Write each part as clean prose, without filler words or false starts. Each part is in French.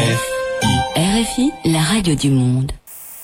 RFI, la radio du monde.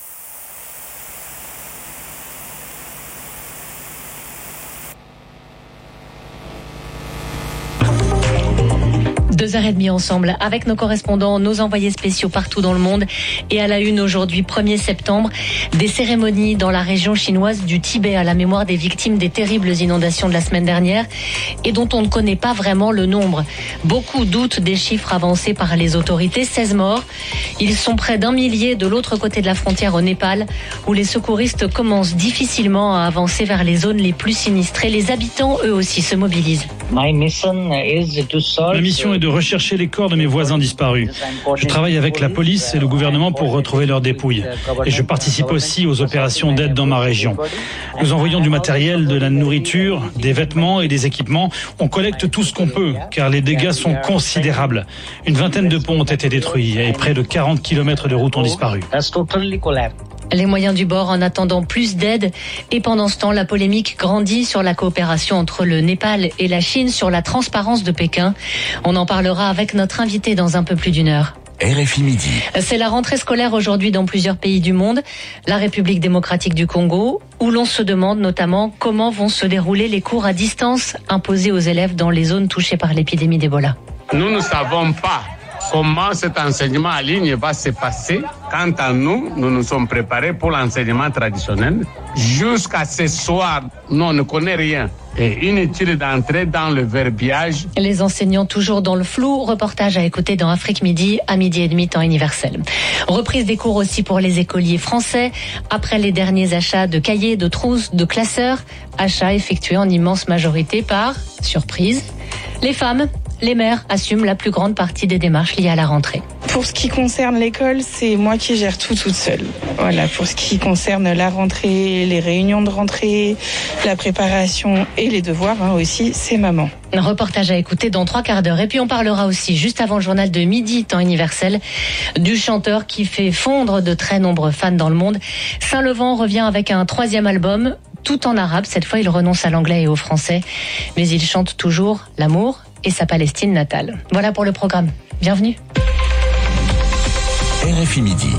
Deux heures et demie ensemble avec nos correspondants, nos envoyés spéciaux partout dans le monde. Et à la une aujourd'hui, 1er septembre, des cérémonies dans la région chinoise du Tibet à la mémoire des victimes des terribles inondations de la semaine dernière et dont on ne connaît pas vraiment le nombre. Beaucoup doutent des chiffres avancés par les autorités, 16 morts. Ils sont près d'1 millier de l'autre côté de la frontière au Népal, où les secouristes commencent difficilement à avancer vers les zones les plus sinistrées. Les habitants, eux aussi, se mobilisent. Ma mission est de rechercher les corps de mes voisins disparus. Je travaille avec la police et le gouvernement pour retrouver leurs dépouilles. Et je participe aussi aux opérations d'aide dans ma région. Nous envoyons du matériel, de la nourriture, des vêtements et des équipements. On collecte tout ce qu'on peut, car les dégâts sont considérables. Une vingtaine de ponts ont été détruits et près de 40 km de routes ont disparu. Les moyens du bord en attendant plus d'aide. Et pendant ce temps, la polémique grandit sur la coopération entre le Népal et la Chine sur la transparence de Pékin. On en parlera avec notre invité dans un peu plus d'une heure. RFI Midi. C'est la rentrée scolaire aujourd'hui dans plusieurs pays du monde. La République démocratique du Congo, où l'on se demande notamment comment vont se dérouler les cours à distance imposés aux élèves dans les zones touchées par l'épidémie d'Ebola. Nous ne savons pas comment cet enseignement en ligne va se passer. Quant à nous, nous nous sommes préparés pour l'enseignement traditionnel. Jusqu'à ce soir, nous on ne connaît rien. Et inutile d'entrer dans le verbiage. Les enseignants toujours dans le flou. Reportage à écouter dans Afrique Midi, à 12h30 temps universel. Reprise des cours aussi pour les écoliers français. Après les derniers achats de cahiers, de trousses, de classeurs. Achats effectués en immense majorité par, surprise, les femmes. Les mères assument la plus grande partie des démarches liées à la rentrée. Pour ce qui concerne l'école, c'est moi qui gère tout toute seule. Voilà, pour ce qui concerne la rentrée, les réunions de rentrée, la préparation et les devoirs aussi, c'est maman. Un reportage à écouter dans 3 quarts d'heure. Et puis on parlera aussi, juste avant le journal de midi, temps universel, du chanteur qui fait fondre de très nombreux fans dans le monde. Saint-Levant revient avec un 3e album, tout en arabe. Cette fois, il renonce à l'anglais et au français. Mais il chante toujours l'amour et sa Palestine natale. Voilà pour le programme. Bienvenue. RFI Midi.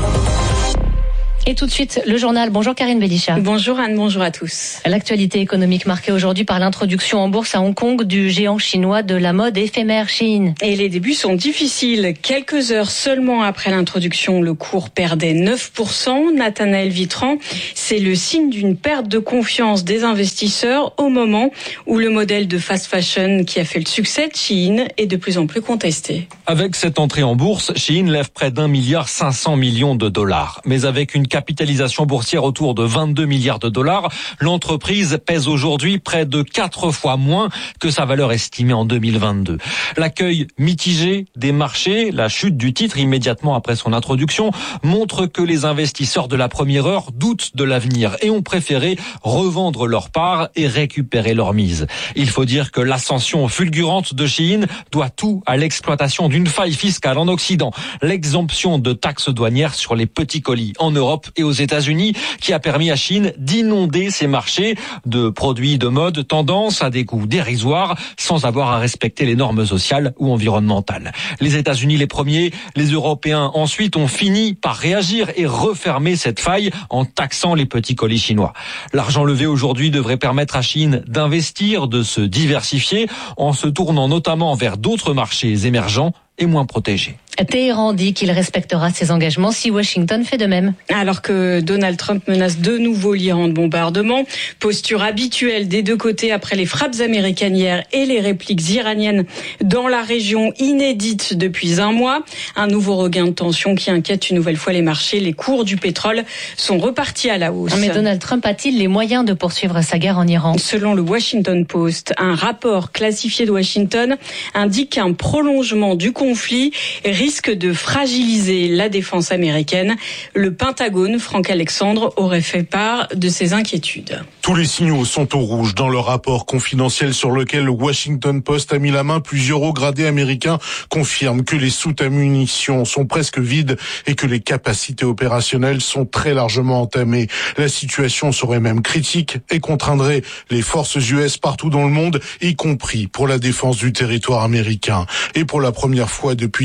Et tout de suite, le journal. Bonjour Karine Bélicha. Bonjour Anne, bonjour à tous. L'actualité économique marquée aujourd'hui par l'introduction en bourse à Hong Kong du géant chinois de la mode éphémère Shein. Et les débuts sont difficiles. Quelques heures seulement après l'introduction, le cours perdait 9%. Nathanaël Vitran, c'est le signe d'une perte de confiance des investisseurs au moment où le modèle de fast fashion qui a fait le succès de Shein est de plus en plus contesté. Avec cette entrée en bourse, Shein lève près d'1,5 milliard de dollars. Mais avec une capitalisation boursière autour de 22 milliards de dollars, l'entreprise pèse aujourd'hui près de 4 fois moins que sa valeur estimée en 2022. L'accueil mitigé des marchés, la chute du titre immédiatement après son introduction, montre que les investisseurs de la première heure doutent de l'avenir et ont préféré revendre leur part et récupérer leur mise. Il faut dire que l'ascension fulgurante de Shein doit tout à l'exploitation d'une faille fiscale en Occident, l'exemption de taxes douanières sur les petits colis en Europe et aux États-Unis, qui a permis à Chine d'inonder ses marchés de produits de mode tendance à des coûts dérisoires sans avoir à respecter les normes sociales ou environnementales. Les États-Unis les premiers, les Européens ensuite ont fini par réagir et refermer cette faille en taxant les petits colis chinois. L'argent levé aujourd'hui devrait permettre à Chine d'investir, de se diversifier en se tournant notamment vers d'autres marchés émergents et moins protégés. Téhéran dit qu'il respectera ses engagements si Washington fait de même. Alors que Donald Trump menace de nouveau l'Iran de bombardement, posture habituelle des deux côtés après les frappes américaines hier et les répliques iraniennes dans la région inédite depuis un mois. Un nouveau regain de tension qui inquiète une nouvelle fois les marchés. Les cours du pétrole sont repartis à la hausse. Mais Donald Trump a-t-il les moyens de poursuivre sa guerre en Iran ? Selon le Washington Post, un rapport classifié de Washington indique qu'un prolongement du conflit risque de fragiliser la défense américaine. Le Pentagone, Franck Alexandre, aurait fait part de ses inquiétudes. Tous les signaux sont au rouge dans le rapport confidentiel sur lequel le Washington Post a mis la main. Plusieurs hauts gradés américains confirment que les soutes à munitions sont presque vides et que les capacités opérationnelles sont très largement entamées. La situation serait même critique et contraindrait les forces US partout dans le monde, y compris pour la défense du territoire américain. Et pour la première fois depuis des décennies,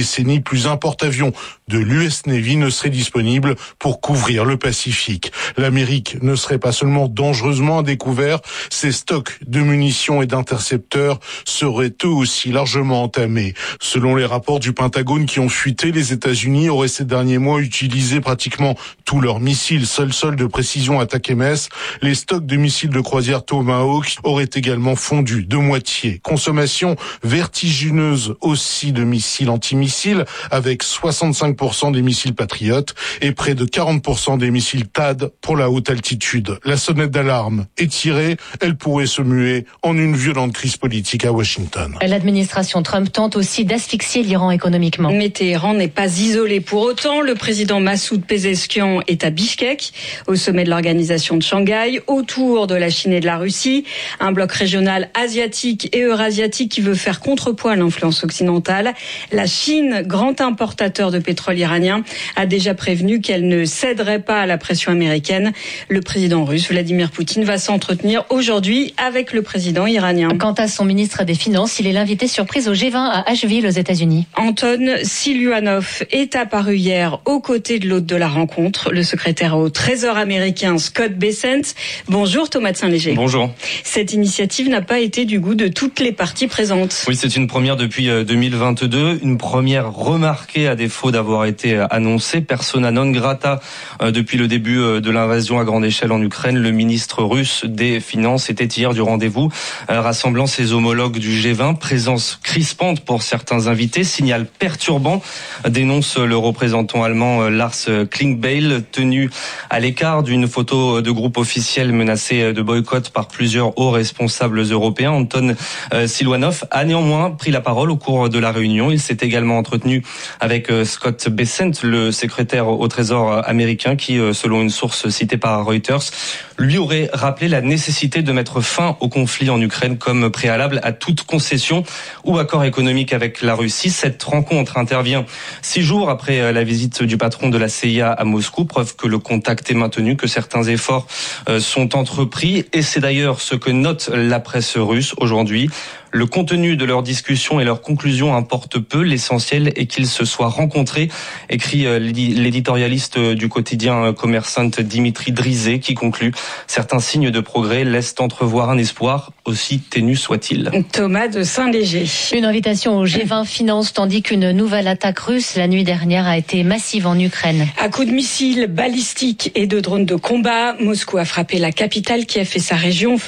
décennie, plus un porte-avions de l'US Navy ne serait disponible pour couvrir le Pacifique. L'Amérique ne serait pas seulement dangereusement à découvert, ses stocks de munitions et d'intercepteurs seraient eux aussi largement entamés. Selon les rapports du Pentagone qui ont fuité, les États-Unis auraient ces derniers mois utilisé pratiquement tous leurs missiles sol de précision ATACMS. Les stocks de missiles de croisière Tomahawk auraient également fondu de moitié. Consommation vertigineuse aussi de missiles antimissiles, avec 65% des missiles Patriot et près de 40% des missiles THAAD pour la haute altitude. La sonnette d'alarme est tirée, elle pourrait se muer en une violente crise politique à Washington. L'administration Trump tente aussi d'asphyxier l'Iran économiquement. Mais Téhéran n'est pas isolé pour autant. Le président Massoud Pezeshkian est à Bishkek, au sommet de l'organisation de Shanghai, autour de la Chine et de la Russie. Un bloc régional asiatique et eurasiatique qui veut faire contrepoids à l'influence occidentale. La Chine, grand importateur de pétrole iranien, a déjà prévenu qu'elle ne céderait pas à la pression américaine. Le président russe, Vladimir Poutine, va s'entretenir aujourd'hui avec le président iranien. Quant à son ministre des Finances, il est l'invité surprise au G20 à Asheville, aux États-Unis. Anton Siluanov est apparu hier aux côtés de l'hôte de la rencontre, le secrétaire au Trésor américain Scott Bessent. Bonjour Thomas de Saint-Léger. Bonjour. Cette initiative n'a pas été du goût de toutes les parties présentes. Oui, c'est une première depuis 2022, une première remarquée à défaut d'avoir été annoncée. Persona non grata depuis le début de l'invasion à grande échelle en Ukraine. Le ministre russe des Finances était hier du rendez-vous, rassemblant ses homologues du G20. Présence crispante pour certains invités, signal perturbant, dénonce le représentant allemand Lars Klingbeil, tenu à l'écart d'une photo de groupe officiel menacé de boycott par plusieurs hauts responsables européens. Anton Siluanov a néanmoins pris la parole au cours de la réunion. Il s'est également entretenu avec Scott Bessent, le secrétaire au Trésor américain, qui, selon une source citée par Reuters, lui aurait rappelé la nécessité de mettre fin au conflit en Ukraine comme préalable à toute concession ou accord économique avec la Russie. Cette rencontre intervient 6 jours après la visite du patron de la CIA à Moscou, preuve que le contact est maintenu, que certains efforts sont entrepris, et c'est d'ailleurs ce que note la presse russe aujourd'hui. Le contenu de leur discussion et leurs conclusions importent peu. L'essentiel est qu'ils se soient rencontrés, écrit l'éditorialiste du quotidien Commerçant Dimitri Drizé, qui conclut: certains signes de progrès laissent entrevoir un espoir, aussi ténu soit-il. Thomas de Saint-Léger. Une invitation au G20 Finance, tandis qu'une nouvelle attaque russe la nuit dernière a été massive en Ukraine. À coups de missiles balistiques et de drones de combat, Moscou a frappé la capitale, Kiev et sa région,